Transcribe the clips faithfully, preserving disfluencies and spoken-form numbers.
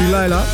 Die Laila.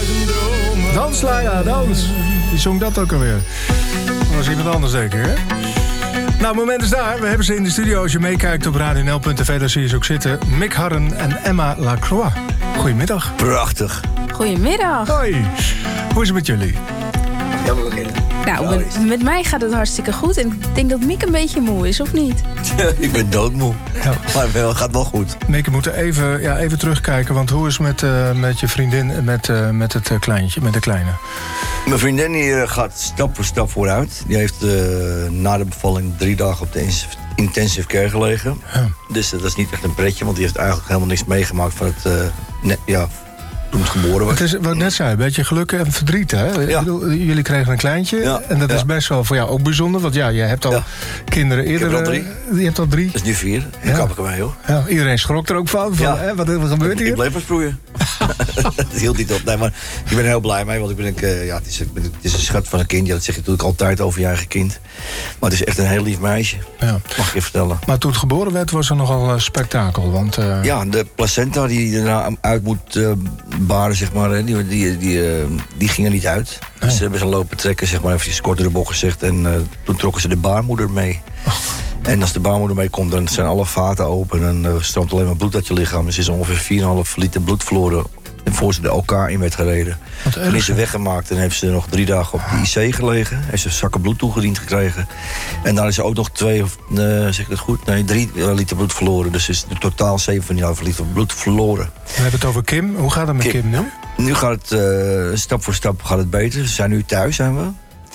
Dans, Laila, dans. Die zong dat ook alweer. Dat was iemand anders zeker, hè? Nou, het moment is daar. We hebben ze in de studio. Als je meekijkt op radio n l punt t v, daar zie je ze ook zitten. Mick Harren en Emma Lacroix. Goedemiddag. Prachtig. Goedemiddag. Hoi. Hoe is het met jullie? Ja, maar oké. Nou, met, met mij gaat het hartstikke goed. En ik denk dat Mick een beetje moe is, of niet? Ik ben doodmoe. Ja. Maar het gaat wel goed. Mick, we moeten even, ja, even terugkijken. Want hoe is het met, uh, met je vriendin en met, uh, met het uh, kleintje, met de kleine? Mijn vriendin die gaat stap voor stap vooruit. Die heeft uh, na de bevalling drie dagen op de intensive care gelegen. Ja. Dus uh, dat is niet echt een pretje. Want die heeft eigenlijk helemaal niks meegemaakt van het... Uh, net, ja, toen het geboren was. Het is wat ik net zei, een beetje geluk en verdriet, hè? Ja. Ik bedoel, jullie kregen een kleintje. Ja. En dat Ja. is best wel voor jou ook bijzonder. Want ja, je hebt al Ja. kinderen eerder... Ik heb er al drie. uh, Je hebt al drie. Dat is nu vier. Dan Ja. kap ik ermee, hoor. Ja, iedereen schrok er ook van. van Ja. hè, wat, wat gebeurt Ik hier? bleef maar sproeien. Dat hield niet op. Nee, maar ik ben er heel blij mee. Want ik ben, uh, ja, het, is, het is een schat van een kind. Ja, dat zeg je natuurlijk altijd over je eigen kind. Maar het is echt een heel lief meisje. Ja. Mag ik je vertellen. Maar toen het geboren werd, was er nogal een spektakel. Want, uh... Ja, de placenta die daarna uit moet uh, baren, zeg maar, hè, die, die, die, uh, die ging er niet uit. Nee. Dus ze hebben ze lopen trekken, zeg maar, eventjes kort door de bocht gezegd. En uh, toen trokken ze de baarmoeder mee. Oh. En als de baarmoeder meekomt, dan zijn alle vaten open. En uh, stroomt alleen maar bloed uit je lichaam. Dus er is ongeveer vier komma vijf liter bloed verloren. En voor ze de elkaar in werd gereden. Wat Toen is erg. ze weggemaakt en heeft ze nog drie dagen op de I C gelegen. Heeft ze zakken bloed toegediend gekregen. En daar is ze ook nog twee, of uh, zeg ik dat goed? Nee, drie liter bloed verloren. Dus is in totaal zeven komma vijf liter bloed verloren. We hebben het over Kim. Hoe gaat het met Kim, Kim. nu? Nu gaat het, uh, stap voor stap gaat het beter. Ze zijn nu thuis, zijn we.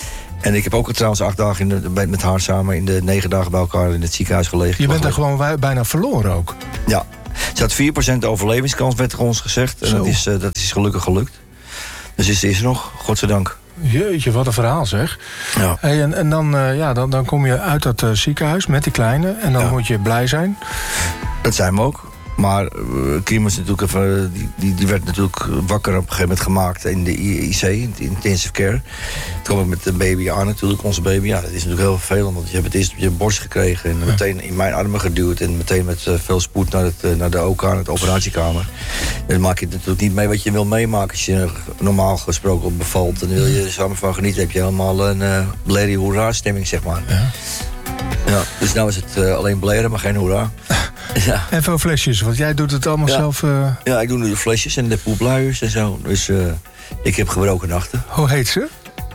En ik heb ook trouwens acht dagen in de, met haar samen in de negen dagen bij elkaar in het ziekenhuis gelegen. Je bent er gewoon wij- bijna verloren ook. Ja. Ze had vier procent overlevingskans, werd er ons gezegd. En Zo. dat is, uh, dat is gelukkig gelukt. Dus is, is er nog, godzijdank. Jeetje, wat een verhaal zeg. Ja. Hey, en en dan, uh, ja, dan, dan kom je uit dat uh, ziekenhuis met die kleine. En dan Ja. moet je blij zijn. Dat zijn we ook. Maar uh, Kim was natuurlijk even, die, die, die werd natuurlijk wakker op een gegeven moment gemaakt in de I C, in de intensive care. Toen kwam ik met de baby aan natuurlijk, onze baby. Ja, dat is natuurlijk heel vervelend, want je hebt het eerst op je borst gekregen en meteen in mijn armen geduwd en meteen met uh, veel spoed naar, het, uh, naar de O K, naar de operatiekamer. En dan maak je het natuurlijk niet mee wat je wil meemaken. Als je normaal gesproken op bevalt, dan wil je er samen van genieten. Heb je helemaal een uh, bledy hoera stemming, zeg maar. Ja. Ja, dus nou is het uh, alleen bleren, maar geen hoera. Ja. En veel flesjes, want jij doet het allemaal Ja. zelf. Uh... Ja, ik doe nu de flesjes en de poepluiers en zo. Dus uh, ik heb gebroken nachten. Hoe heet ze?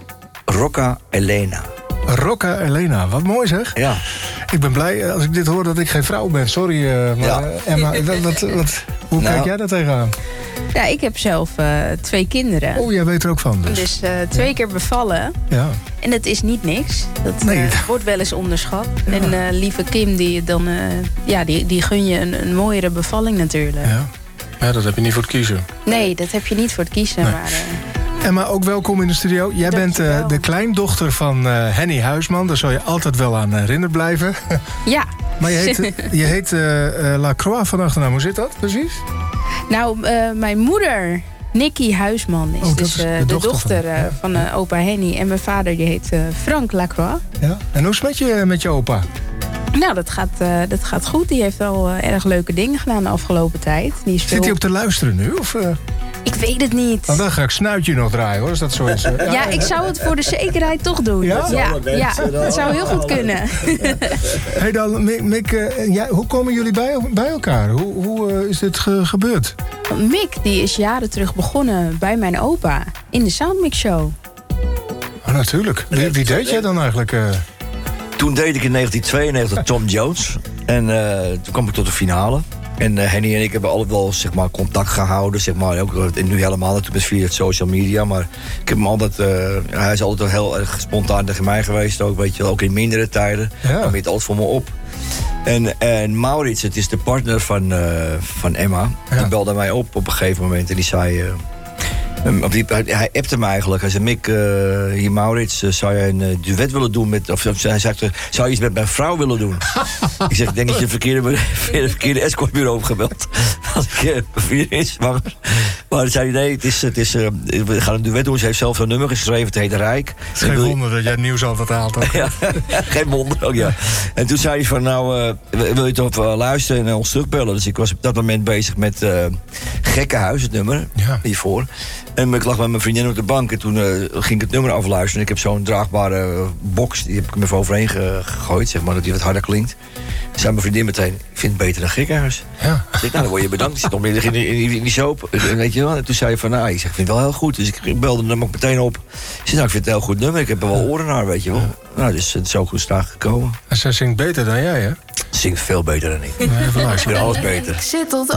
Rocca Elena. Rocca Elena, wat mooi zeg. Ja. Ik ben blij uh, als ik dit hoor dat ik geen vrouw ben. Sorry, uh, maar Ja. uh, Emma, wat, wat, wat, hoe Nou. kijk jij daar tegenaan? Ja, ik heb zelf uh, twee kinderen. Oh, jij weet er ook van dus. Dus uh, twee keer bevallen. Ja. En dat is niet niks. Dat Nee. uh, wordt wel eens onderschat. Ja. En uh, lieve Kim, die, dan, uh, ja, die, die gun je een, een mooiere bevalling natuurlijk. Ja. Ja, dat heb je niet voor het kiezen. Nee, dat heb je niet voor het kiezen. Nee. Maar, uh, Emma, ook welkom in de studio. Jij bent uh, Dankjewel. de kleindochter van uh, Henny Huisman. Daar zal je altijd wel aan herinnerd blijven. ja. Maar je heet, je heet uh, uh, Lacroix van achternaam. Hoe zit dat precies? Nou, uh, mijn moeder, Nicky Huisman, is Oh, dat dus is uh, de de dochter dochter, van- uh, ja. van uh, opa Henny. En mijn vader, die heet uh, Frank Lacroix. Ja. En hoe is het met je, met je opa? Nou, dat gaat, uh, dat gaat goed. Die heeft al uh, erg leuke dingen gedaan de afgelopen tijd. Die is Zit veel... hij ook te luisteren nu? Of, uh... Ik weet het niet. Want dan ga ik snuitje nog draaien hoor, als dat zo is. Uh, Ja, ik zou het voor de zekerheid toch doen. Ja? ja, ja, dat zou heel goed kunnen. Hey dan, Mick, Mick, uh, jij, hoe komen jullie bij, bij elkaar? Hoe, hoe uh, is dit ge- gebeurd? Mick, die is jaren terug begonnen bij mijn opa in de Soundmix Show. Oh, natuurlijk. Wie, wie deed jij dan eigenlijk? Uh... Toen deed ik in negentien tweeënnegentig Tom Jones. En uh, toen kwam ik tot de finale. En uh, Henny en ik hebben altijd wel zeg maar, contact gehouden. Zeg maar, ook, en nu helemaal natuurlijk via het social media. Maar ik heb hem altijd, uh, hij is altijd wel heel erg spontaan tegen mij geweest. Ook, weet je, wel, ook in mindere tijden. Ja. Hij weet altijd voor me op. En, en Maurits, het is de partner van, uh, van Emma. Ja. Die belde mij op op een gegeven moment. En die zei... Uh, Um, of die, hij, hij appte me eigenlijk. Hij zei, Mick, uh, hier Maurits, uh, zou jij een uh, duet willen doen met... Of, of hij zei, zou je iets met mijn vrouw willen doen? Ik zeg, ik denk dat je het verkeerde, het verkeerde escortbureau hebt gebeld. Als ik uh, vier is zwanger. Maar hij zei, nee, het is, het is, uh, we gaan een duet doen. Ze heeft zelf een nummer geschreven, het heet Rijk. Het is geen wonder dat jij het nieuws al vertaalt. Ook. Ja, geen wonder ook, ja. En toen zei hij van, nou, uh, wil je toch uh, luisteren en ons terugbellen? Dus ik was op dat moment bezig met uh, Gekkenhuis, het nummer, ja. hiervoor. En ik lag met mijn vriendin op de bank en toen uh, ging ik het nummer afluisteren. Ik heb zo'n draagbare uh, box, die heb ik er even overheen ge- gegooid, zeg maar, dat die wat harder klinkt. Toen zei mijn vriendin meteen, ik vind het beter dan Gekkenhuis. Ja. Ik zeg, nou, dan word je bedankt. Ik zit nog middag in die, in, die, in die soap. En, weet je wel. En toen zei hij van, nou, ik zeg, ik vind het wel heel goed. Dus ik belde hem ook meteen op. Ik zei, nou, ik vind het een heel goed nummer. Ik heb er wel oren naar, weet je wel. Nou, dus het is ook goed straag gekomen. En zij zingt beter dan jij, hè? Ze zingt veel beter dan ik. Nee, even luisteren. Ik vind alles beter. Ik zit tot